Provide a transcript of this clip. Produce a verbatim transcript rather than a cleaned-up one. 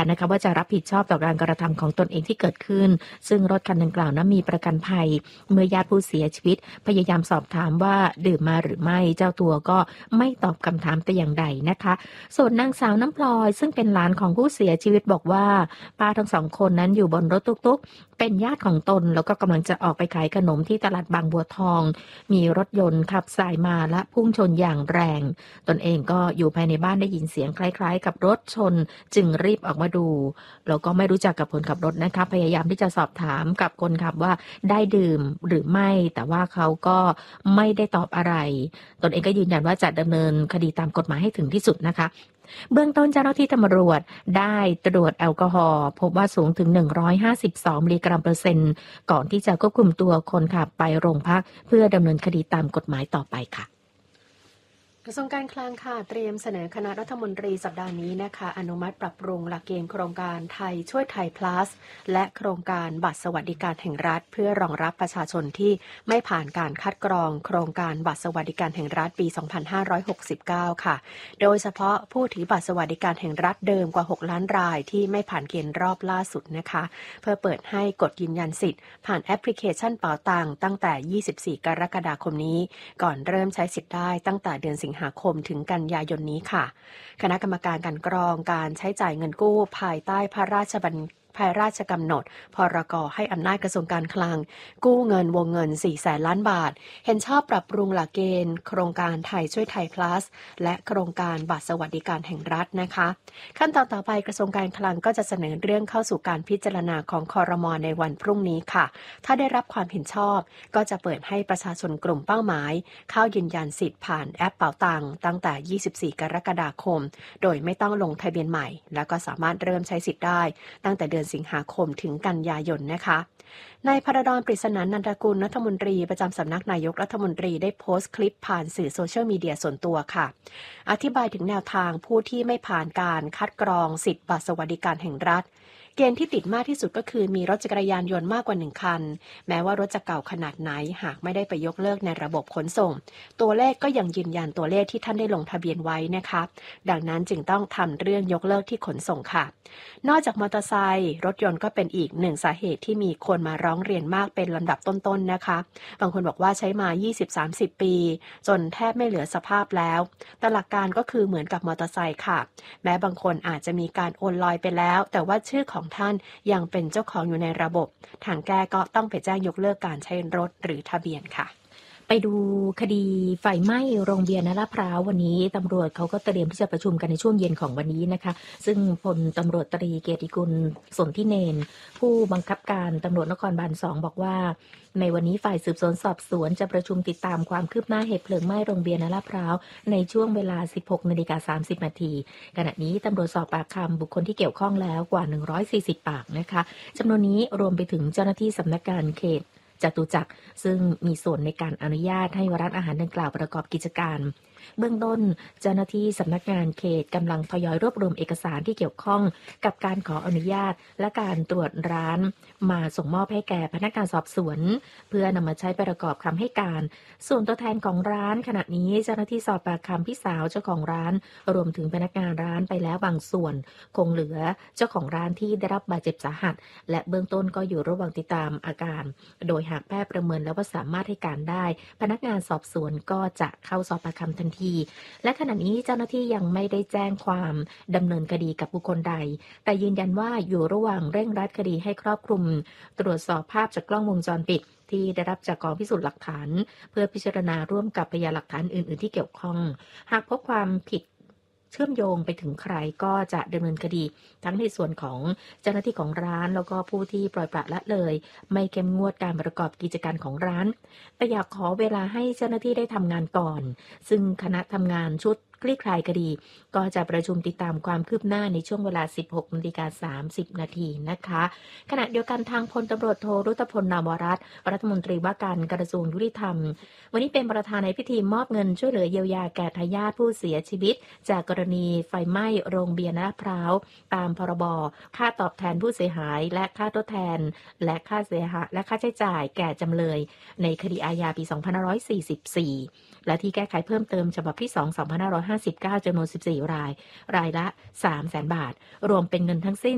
นะคะว่าจะรับผิดชอบต่อการกระทำของตนเองที่เกิดขึ้นซึ่งรถคันดังกล่าวนั้นมีประกันภัยเมื่อญาติผู้เสียชีวิตพยายามสอบถามว่าดื่มมาหรือไม่เจ้าตัวก็ไม่ตอบคำถามแต่อย่างใดนะคะส่วนนางสาวน้ำพลอยซึ่งเป็นหลานของผู้เสียชีวิตบอกว่าป้าทั้งสองคนนั้นอยู่บนรถตุ๊กๆเป็นญาติของตนแล้วก็กำลังจะออกไปขายขนมที่ตลาดบางบัวทองมีรถยนต์ขับสายมาและพุ่งชนอย่างแรงตนเองก็อยู่ภายในบ้านได้ยินเสียงคล้ายๆกับรถชนจึงรีบออกมาดูแล้วก็ไม่รู้จักกับคนขับรถนะคะพยายามที่จะสอบถามกับคนขับว่าได้ดื่มหรือไม่แต่ว่าเขาก็ไม่ได้ตอบอะไรตนเองก็ยืนยันว่าจะดำเนินคดีตามกฎหมายให้ถึงที่สุดนะคะเบื้องต้นเจ้าหน้าที่ตำรวจได้ตรวจแอลกอฮอล์พบว่าสูงถึงหนึ่งร้อยห้าสิบสองมิลลิกรัมเปอร์เซ็นต์ก่อนที่จะควบคุมตัวคนขับไปโรงพักเพื่อดำเนินคดีตามกฎหมายต่อไปค่ะกระทรวงการคลังค่ะเตรียมเสนอคณะรัฐมนตรีสัปดาห์นี้นะคะอนุมัติปรับปรุงหลักเกณฑ์โครงการไทยช่วยไทย plus และโครงการบัตรสวัสดิการแห่งรัฐเพื่อรองรับประชาชนที่ไม่ผ่านการคัดกรองโครงการบัตรสวัสดิการแห่งรัฐปี สองพันห้าร้อยหกสิบเก้า ค่ะโดยเฉพาะผู้ถือบัตรสวัสดิการแห่งรัฐเดิมกว่าหกล้านรายที่ไม่ผ่านเกณฑ์รอบล่าสุดนะคะเพื่อเปิดให้กดยืนยันสิทธิ์ผ่านแอปพลิเคชันเป๋าตังค์ตั้งแต่ยี่สิบสี่กรกฎาคมนี้ก่อนเริ่มใช้สิทธิ์ได้ตั้งแต่เดือนสิงหาคมถึงกันยายนนี้ค่ะคณะกรรมการการกรองการใช้จ่ายเงินกู้ภายใต้พระราชบัญภายราชกำหนดพรก.ให้อำนาจกระทรวงการคลังกู้เงินวงเงินสี่แสนล้านบาทเห็นชอบปรับปรุงหลักเกณฑ์โครงการไทยช่วยไทย plus และโครงการบัตรสวัสดิการแห่งรัฐนะคะขั้นตอนต่อไปกระทรวงการคลังก็จะเสนอเรื่องเข้าสู่การพิจารณาของครม.ในวันพรุ่งนี้ค่ะถ้าได้รับความเห็นชอบก็จะเปิดให้ประชาชนกลุ่มเป้าหมายเข้ายืนยันสิทธิ์ผ่านแอปเป๋าตังค์ตั้งแต่ยี่สิบสี่กรกฎาคมโดยไม่ต้องลงทะเบียนใหม่แล้วก็สามารถเริ่มใช้สิทธิ์ได้ตั้งแต่เดือนสิงหาคมถึงกันยายนนะคะนายพระดอนปริศนานันทกุลรัฐมนตรีประจำสำนักนายกรัฐมนตรีได้โพสต์คลิปผ่านสื่อโซเชียลมีเดียส่วนตัวค่ะอธิบายถึงแนวทางผู้ที่ไม่ผ่านการคัดกรองสิทธิบัตรสวัสดิการแห่งรัฐเกณฑ์ที่ติดมากที่สุดก็คือมีรถจักรยานยนต์มากกว่าหนึ่งคันแม้ว่ารถจะเก่าขนาดไหนหากไม่ได้ไปยกเลิกในระบบขนส่งตัวเลขก็ยังยืนยันตัวเลขที่ท่านได้ลงทะเบียนไว้นะคะดังนั้นจึงต้องทำเรื่องยกเลิกที่ขนส่งค่ะนอกจากมอเตอร์ไซค์รถยนต์ก็เป็นอีกหนึ่งสาเหตุที่มีคนมาร้องเรียนมากเป็นลำดับต้นๆ น, นะคะบางคนบอกว่าใช้มา ยี่สิบถึงสามสิบ ปีจนแทบไม่เหลือสภาพแล้วแต่หลักการก็คือเหมือนกับมอเตอร์ไซค์ค่ะแม้บางคนอาจจะมีการโอนลอยไปแล้วแต่ว่าชื่อของท่านยังเป็นเจ้าของอยู่ในระบบทางแก้ก็ต้องไปแจ้งยกเลิกการใช้รถหรือทะเบียนค่ะไปดูคดีไฟไหม้โรงเบียร์ณลาดพร้าววันนี้ตำรวจเขาก็เตรียมที่จะประชุมกันในช่วงเย็นของวันนี้นะคะซึ่งพลตำรวจตรีเกียรติกุลสนธิเนนผู้บังคับการตำรวจนครบาลสองบอกว่าในวันนี้ฝ่ายสืบสวนสอบสวนจะประชุมติดตามความคืบหน้าเหตุเพลิงไหม้โรงเบียร์ณลาดพร้าวในช่วงเวลา สิบหกนาฬิกาสามสิบนาทีขณะนี้ตำรวจสอบปากคำบุคคลที่เกี่ยวข้องแล้วกว่าหนึ่งร้อยสี่สิบปากนะคะจำนวนนี้รวมไปถึงเจ้าหน้าที่สำนักงานเขตจตุจักรซึ่งมีส่วนในการอนุญาตให้ร้านอาหารดังกล่าวประกอบกิจการเบื้องต้นเจ้าหน้าที่สำนักงานเขตกำลังทยอยรวบรวมเอกสารที่เกี่ยวข้องกับการขออนุญาตและการตรวจร้านมาส่งมอบให้แก่พนักงานสอบสวนเพื่อนำมาใช้ประกอบคำให้การส่วนตัวแทนของร้านขณะนี้เจ้าหน้าที่สอบปากคำพี่สาวเจ้าของร้านรวมถึงพนักงานร้านไปแล้วบางส่วนคงเหลือเจ้าของร้านที่ได้รับบาดเจ็บสาหัสและเบื้องต้นก็อยู่ระหว่างติดตามอาการโดยหากแพทย์ประเมินแล้วว่าสามารถให้การได้พนักงานสอบสวนก็จะเข้าสอบปากคำทันทีและขณะนี้เจ้าหน้าที่ยังไม่ได้แจ้งความดำเนินคดีกับบุคคลใดแต่ยืนยันว่าอยู่ระหว่างเร่งรัดคดีให้ครอบคลุมตรวจสอบภาพจากกล้องวงจรปิดที่ได้รับจากกองพิสูจน์หลักฐานเพื่อพิจารณาร่วมกับพยานหลักฐานอื่นๆที่เกี่ยวข้องหากพบความผิดเชื่อมโยงไปถึงใครก็จะดำเนินคดีทั้งในส่วนของเจ้าหน้าที่ของร้านแล้วก็ผู้ที่ปล่อยปละละเลยไม่เข้มงวดการประกอบกิจการของร้านแต่อยากขอเวลาให้เจ้าหน้าที่ได้ทำงานก่อนซึ่งคณะทำงานชุดคลี่คลายคดีก็จะประชุมติดตามความคืบหน้าในช่วงเวลา สิบหกนาฬิกาสามสิบนาทีนะคะขณะเดียวกันทางพลตำรวจโทรุตพลนามวรัตน์รัฐมนตรีว่าการกระทรวงยุติธรรมวันนี้เป็นประธานในพิธีมอบเงินช่วยเหลือเยียวยาแก่ทายาทผู้เสียชีวิตจากกรณีไฟไหม้โรงเบียร์ณลาดพร้าวตามพรบค่าตอบแทนผู้เสียหายและค่าทดแทนและค่าเสียหายและค่าใช้จ่ายแก่จำเลยในคดีอาญาปีสองพันห้าร้อยสี่สิบสี่และที่แก้ไขเพิ่มเติมฉบับที่สอง สองพันห้าร้อยห้าสิบเก้าจำนวนสิบสี่รายรายละ สามแสน บาทรวมเป็นเงินทั้งสิ้น